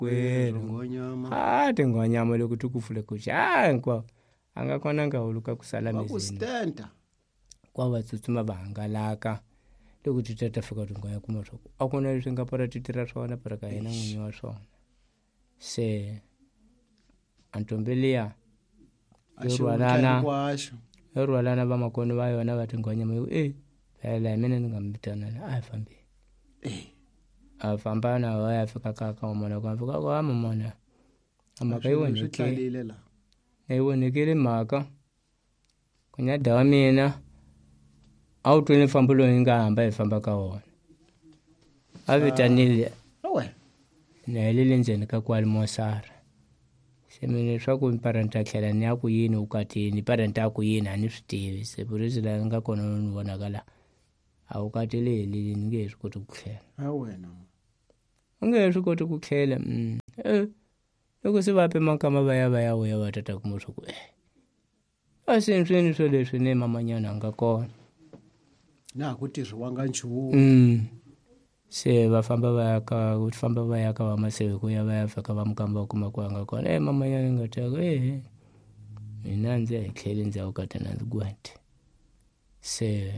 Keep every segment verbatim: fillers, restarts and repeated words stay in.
kwenu ha tingonyama loko tikufule kuxa ha hinkwavo a nga kona nga huluka ku sala mizini kwa va tsutsuma va hangalaka loko ti ta fika tingonya kuma swa ku a ku na leswi nga para ti tirha swona para ka yena n'winyi wa swona se antombi liya yorhwalana yorhwalana va makoni va yona va tingonyama yo e phela hi mina ni nga mi vitanana a hi fambi a famba na va ya fika ka ka mona ka fika ka mona a mhaka yi vonekile yi vonekile mhaka ku nyada wa mina a wu twini fambo loyi nga hamba hi famba ka wona a vitanile na helele ndzeni ka kwali mosara se mina leswaku parenta tlhela ni ya ku yini ukatini parenta ku yini a ni swi tivi se polisi la nga kona ni vonakala a ukatile helele ni nge swi koti ku tlhela a wena u nge swi koti ku tlhela eh loko se va pe makama va ya va ya vuya va tata kuma swa ku eh a se swini swo leswi ni mamanyana nga kona na ku tirhiwanga nchumu mm se va famba va ya ka ku famba va ya ka va maseve ku ya va ya fika va mukamba kuma ku nga kona eh mamanyana nga ta eh mina ndzi hi tlhele ndzi ya ka tana ndzi gwente se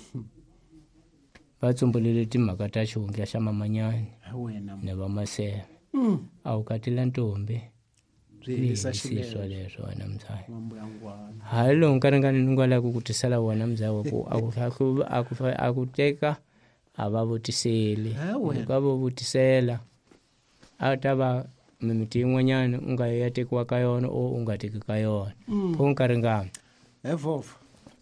va tsumbulele timhaka ta xihundla xa mamanyana wena na va maseve a wu katila ntombi byihelisa xileswo leswo wena mzaya mambo ya ngwana hayi lo nkarengani ni nga la ku kutisela wona mzaya wa ku a ku a ku teka a va vutiseli ka vo vutisela a ta va mimiti yin'wanyana u nga ya tekiwa ka yona o u nga teki ka yona pho nkarengani evova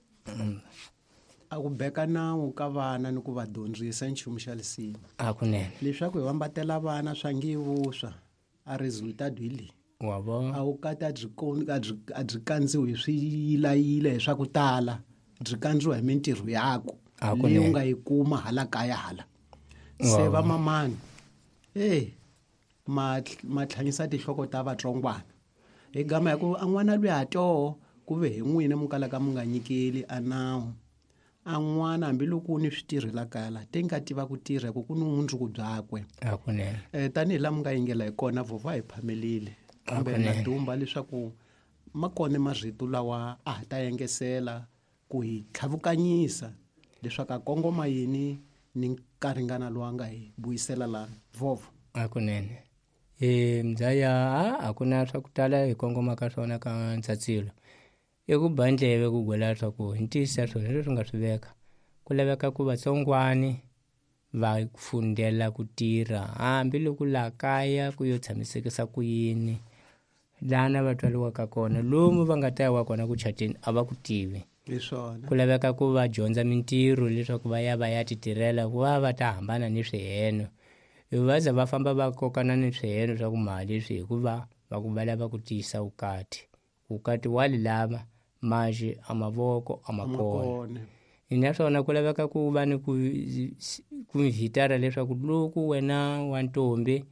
a ku beka nawu ka vana ni ku va dyondzisa nchumu xa lisini a kunene leswaku hi vambatela vana swa nge vuswa a resultat hi leyi wa vona a wu kati a byi a byi kandziwi hi swiyilayile hi swa ku tala byi kandziwa hi mintirho yako leyi u nga yi kuma hala kaya hala se va mamani eh ma matlhanyisa tinhloko ta vatsongwana hi gama ya ku an'wana lwi a toho ku ve hi n'wina mukala ka mu nga nyikeli a nawu an'wana hambiloko ni swi tirhela kaya la te nga tiva ku tirha ku ku ni mundzuku byakwe a kunene eh tanihi laha mu nga yingela hi kona vova hi phamelile kambe na dumba leswaku ma kone marito lawa a ha ta yengesela ku hi tlhavukanyisa leswaku a kongoma yini ni nkaringana lowu a nga hi vuyisela lana vova a kunene eh mzaya a ku na swa ku tala hi kongoma ka swona ka Ntshatsilo i ku ba ndleve ku gwela swa ku hi ntiyisa swona leswi nga swi veka ku laveka ku vatsongwani va fundela ku tirha hambiloko laha kaya ku yo tshamisekisa ku yini lana va twaliwaka kona lomu va nga ta yiwa kona ku chateni a va ku tivi leswona ku laveka ku va dyondza mintirho leswaku va ya va ya ti tirhela ku va va ta hambana ni swiheno va za va famba va kokana ni swiheno swa ku mali swi hikuva va ku va lava ku tiyisa vukati vukati wa lava maji a mavoko a makona hi naswona ku laveka ku va ni ku ku vitara leswaku loko wena wa ntombi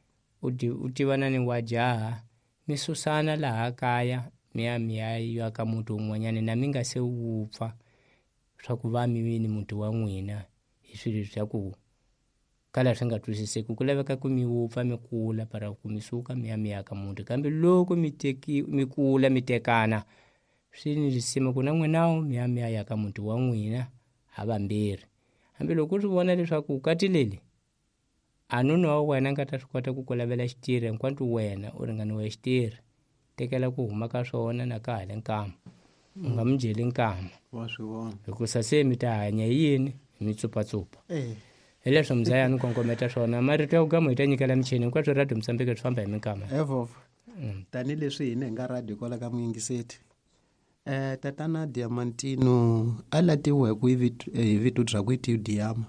u tivana ni wa jaha mi susana laha kaya mi ya mi ya ya ka muti un'wanyana na mi nga se wupfa swa ku va mi vini muti wa n'wina hi swilo swa ku kala swi nga twisiseki ku laveka ku mi wupfa mi kula para ku mi suka mi ya mi ya ka muti kambe loko mi teki mi kula mi tekana swi ni risima ku na n'winawo mi ya mi ya ya ka muti wa n'wina ha vambirhi hambiloko u swi vona leswaku u katileli a nuna wa wena nga ta swi kota ku ku lavela xitirhi hinkwato wena u ringaniwe xitirhi tekela ku huma ka swona na ka hale nkama u nga mi jeli nkama wa swi vona hikusa se mi ta hanya yini mi tsupatsupa hi leswo mzaya ni kongometa swona marito ya ku gama hi ta nyikela michini hinkwato radio Mozambique swi famba hi minkama evova tanihileswi hina hi nga radio kwala ka muyingiseti eh tatana Diamantino a latiwe hi vito bya ku ti Diama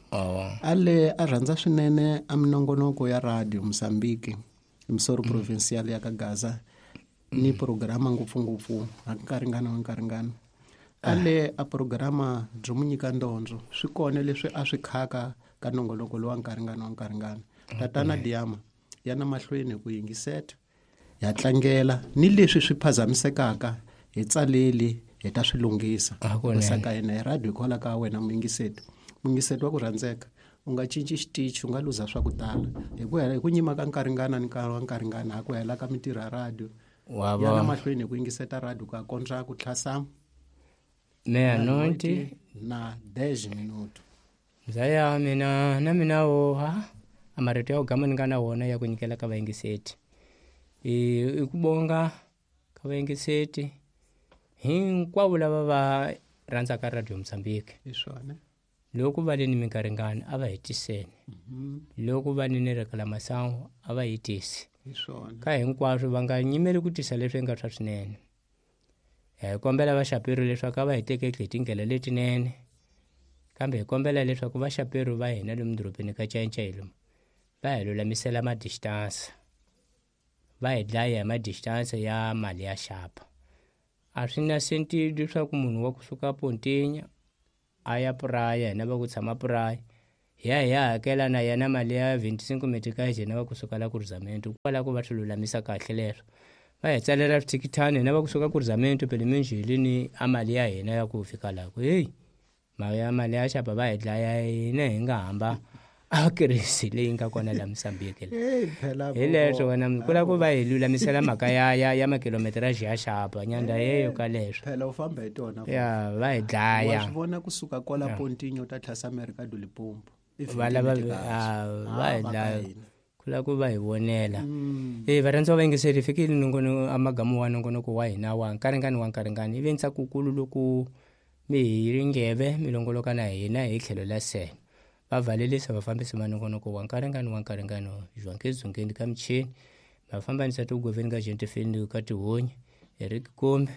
ale a rhandza swinene a minongonoko ya radio Mozambique Msoro provincial ya ka Gaza ni programa ngopfungopfu nkaringana wa nkaringana ale a programa byo munyika ndonzo swi kone leswi a swi khaka ka nongoloko lowa nkaringana wa nkaringana tatana Diama yana mahlweni ku yingiseta ya tlangela ni leswi swi phazamisekaka hi tsaleli hi ta swilunghisa kusaka yena hi radio kwala ka wena muyingiseti muyingiseti wa ku rhandzeka u nga cinci xitichi u nga luza swa ku tala hi ku hela hi ku nyima ka nkaringana ni nkarhi wa nkaringana ha ku hela ka mintirho ya radio yana mahlweni hi ku yingiseta radio ka kontra ku tlhasa meya-noti na dez minuto mzaya mina na mina wo ha amarito ya ugama ni nga na wona ya ku nyikela ka vayingiseti i ku bonga ka vayingiseti hinkwavo lava va rhandzaka radio Mozambique hi swona loko va ni minkaringani a va hetiseni loko va ni rekala masangu a va hetisi hi swona ka hinkwaswo va nga nyimeli ku tisa leswi nga swa swinene hi kombela vaxaperi leswaku a va hi tekeki hi tindlela letinene kambe hi kombela leswaku vaxaperi va hina lomu dorobeni ka Chayinchayi lomu va hi lulamisela madistance va hi dlaya hi madistance ya mali ya xapa a swi na sentido leswaku munhu wa kusuka Pontinya a ya Praya hina va ku tshama Praya hi ya hi ya hakela na yena mali ya twenty-five metikaje na va kusuka la ku Rizamento kwala ku va swi lulamisa kahle leswo va hi tsalela swithikithani hina va kusuka ku Rizamento pele minjhelini a mali ya hina ya ku fika la ku hey mali ya mali ya xapa va hi dlaya hina hi nga hamba a kirisi leyi nga kona la Mozambique hi leswo wena kula ku va hi lulamisela mhaka ya ya ya makilometeraje ya xapa nyanda yeyo ka leswo phela u famba hi tona ya va hi dlaya wa swi vona kusuka kwala Pontinyo ta tlhasa America do Limpopo va lava va hi dlaya kula ku va hi vonela eh varhandzi va vayingiseri fikile nongono amagamu wa nongonoko wa hina wa nkaringani wa nkaringani ivi ntsakukulu loko mi hi ringeve milongoloka na hina hi tlhelo la sena va valelisa vafambisi va nongonoko wa nkaringani wa nkaringani Joanke Zungeni ka michini vafambanisa tigoveni ka Jentefeni ka tihonyi Eric Kombe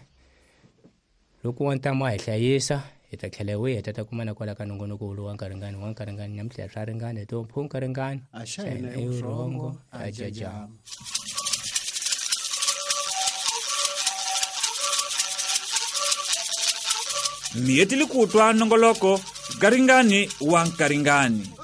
loko wa ntamo a hi hlayisa hi ta tlhela hi heta ta kumana kwala ka nongonoko wa nkaringani wa nkaringani namuntlha swa ringana to pho nkaringani a xayina evurongo a jajama mi hetile ku twa nongoloko nkaringani wa nkaringani.